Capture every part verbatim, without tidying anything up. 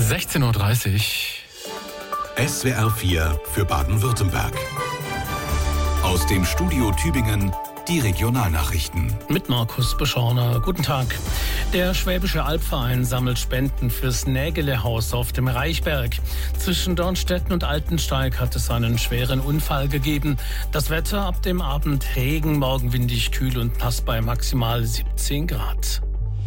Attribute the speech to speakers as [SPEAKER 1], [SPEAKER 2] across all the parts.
[SPEAKER 1] sechzehn Uhr dreißig.
[SPEAKER 2] S W R vier für Baden-Württemberg. Aus dem Studio Tübingen die Regionalnachrichten.
[SPEAKER 3] Mit Markus Beschorner. Guten Tag. Der Schwäbische Albverein sammelt Spenden fürs Nägelehaus auf dem Reichberg. Zwischen Dornstetten und Altensteig hat es einen schweren Unfall gegeben. Das Wetter ab dem Abend Regen, morgen windig, kühl und nass bei maximal siebzehn Grad.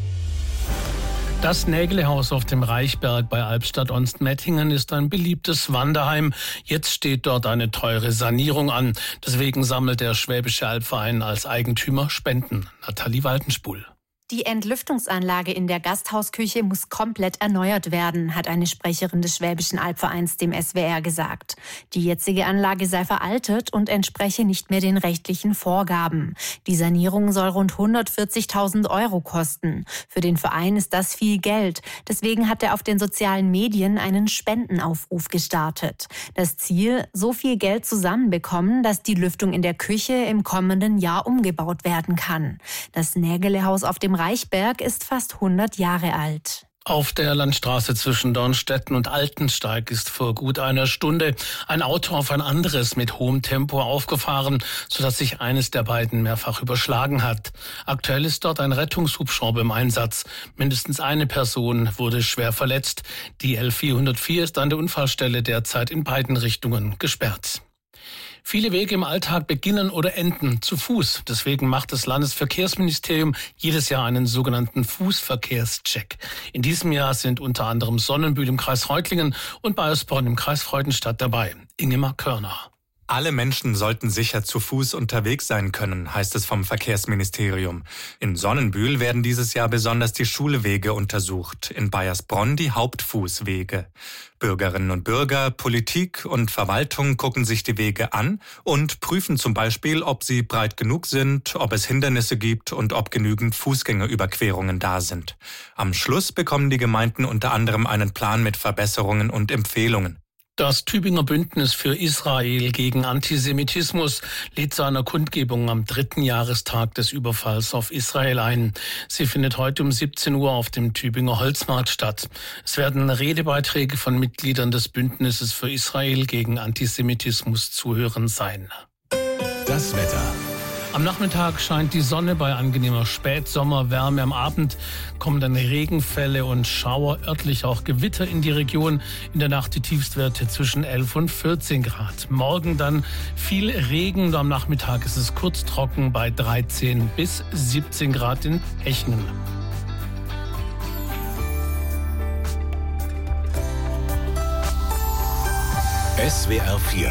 [SPEAKER 3] Das Nägelehaus auf dem Reichberg bei Albstadt-Onstmettingen ist ein beliebtes Wanderheim. Jetzt steht dort eine teure Sanierung an. Deswegen sammelt der Schwäbische Albverein als Eigentümer Spenden. Nathalie Waltenspul.
[SPEAKER 4] Die Entlüftungsanlage in der Gasthausküche muss komplett erneuert werden, hat eine Sprecherin des Schwäbischen Albvereins dem S W R gesagt. Die jetzige Anlage sei veraltet und entspreche nicht mehr den rechtlichen Vorgaben. Die Sanierung soll rund hundertvierzigtausend Euro kosten. Für den Verein ist das viel Geld. Deswegen hat er auf den sozialen Medien einen Spendenaufruf gestartet. Das Ziel, so viel Geld zusammenbekommen, dass die Lüftung in der Küche im kommenden Jahr umgebaut werden kann. Das Nägelehaus auf dem Reichberg ist fast hundert Jahre alt.
[SPEAKER 3] Auf der Landstraße zwischen Dornstetten und Altensteig ist vor gut einer Stunde ein Auto auf ein anderes mit hohem Tempo aufgefahren, sodass sich eines der beiden mehrfach überschlagen hat. Aktuell ist dort ein Rettungshubschrauber im Einsatz. Mindestens eine Person wurde schwer verletzt. Die L vierhundertvier ist an der Unfallstelle derzeit in beiden Richtungen gesperrt. Viele Wege im Alltag beginnen oder enden zu Fuß. Deswegen macht das Landesverkehrsministerium jedes Jahr einen sogenannten Fußverkehrscheck. In diesem Jahr sind unter anderem Sonnenbühl im Kreis Reutlingen und Baiersbronn im Kreis Freudenstadt dabei. Ingemar Körner.
[SPEAKER 5] Alle Menschen sollten sicher zu Fuß unterwegs sein können, heißt es vom Verkehrsministerium. In Sonnenbühl werden dieses Jahr besonders die Schulwege untersucht, in Baiersbronn die Hauptfußwege. Bürgerinnen und Bürger, Politik und Verwaltung gucken sich die Wege an und prüfen zum Beispiel, ob sie breit genug sind, ob es Hindernisse gibt und ob genügend Fußgängerüberquerungen da sind. Am Schluss bekommen die Gemeinden unter anderem einen Plan mit Verbesserungen und Empfehlungen.
[SPEAKER 3] Das Tübinger Bündnis für Israel gegen Antisemitismus lädt zu einer Kundgebung am dritten Jahrestag des Überfalls auf Israel ein. Sie findet heute um siebzehn Uhr auf dem Tübinger Holzmarkt statt. Es werden Redebeiträge von Mitgliedern des Bündnisses für Israel gegen Antisemitismus zu hören sein.
[SPEAKER 2] Das Wetter.
[SPEAKER 3] Am Nachmittag scheint die Sonne bei angenehmer Spätsommerwärme. Am Abend kommen dann Regenfälle und Schauer, örtlich auch Gewitter in die Region. In der Nacht die Tiefstwerte zwischen elf und vierzehn Grad. Morgen dann viel Regen. Nur am Nachmittag ist es kurz trocken bei dreizehn bis siebzehn Grad in Hechingen.
[SPEAKER 2] S W R vier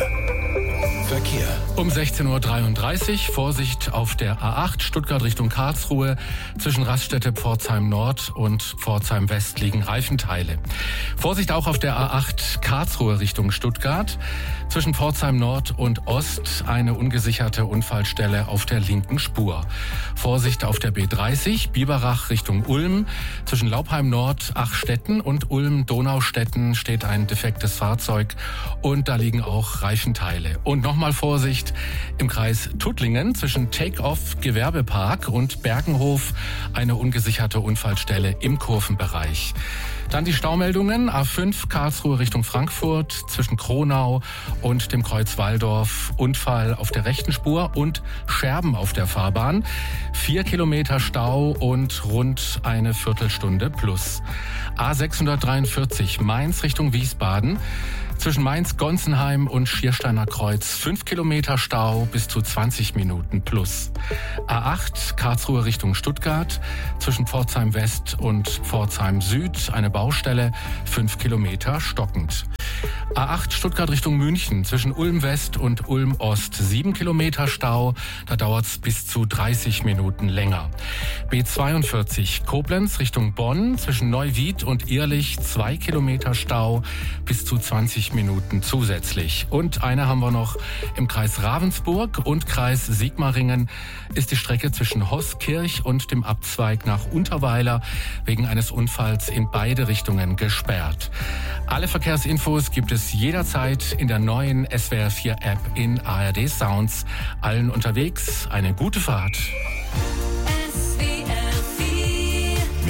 [SPEAKER 2] Verkehr.
[SPEAKER 1] Um sechzehn Uhr dreiunddreißig, Vorsicht auf der A acht, Stuttgart Richtung Karlsruhe. Zwischen Raststätte Pforzheim Nord und Pforzheim West liegen Reifenteile. Vorsicht auch auf der A acht, Karlsruhe Richtung Stuttgart. Zwischen Pforzheim Nord und Ost eine ungesicherte Unfallstelle auf der linken Spur. Vorsicht auf der B dreißig, Biberach Richtung Ulm. Zwischen Laubheim Nord, Achstetten und Ulm-Donaustetten steht ein defektes Fahrzeug und da liegen auch Reifenteile. Und nochmal Vorsicht im Kreis Tuttlingen zwischen Take-Off Gewerbepark und Bergenhof eine ungesicherte Unfallstelle im Kurvenbereich. Dann die Staumeldungen. A fünf Karlsruhe Richtung Frankfurt zwischen Kronau und dem Kreuz Walldorf. Unfall auf der rechten Spur und Scherben auf der Fahrbahn. Vier Kilometer Stau und rund eine Viertelstunde plus. A sechshundertdreiundvierzig Mainz Richtung Wiesbaden. Zwischen Mainz-Gonsenheim und Schiersteiner Kreuz fünf Kilometer Stau bis zu zwanzig Minuten plus. A acht Karlsruhe Richtung Stuttgart. Zwischen Pforzheim West und Pforzheim Süd eine Baustelle, fünf Kilometer stockend. A acht Stuttgart Richtung München. Zwischen Ulm West und Ulm Ost sieben Kilometer Stau. Da dauert es bis zu dreißig Minuten länger. B zweiundvierzig Koblenz Richtung Bonn. Zwischen Neuwied und Irlich zwei Kilometer Stau bis zu zwanzig Minuten zusätzlich. Und eine haben wir noch im Kreis Ravensburg und Kreis Sigmaringen ist die Strecke zwischen Hoskirch und dem Abzweig nach Unterweiler wegen eines Unfalls in beide Richtungen gesperrt. Alle Verkehrsinfos gibt es jederzeit in der neuen S W R vier App in A R D Sounds. Allen unterwegs eine gute Fahrt.
[SPEAKER 2] Mit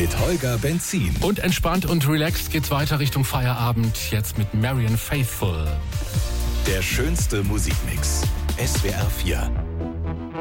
[SPEAKER 2] mit Holger Benzin.
[SPEAKER 1] Und entspannt und relaxed geht's weiter Richtung Feierabend. Jetzt mit Marian Faithfull.
[SPEAKER 2] Der schönste Musikmix. S W R vier.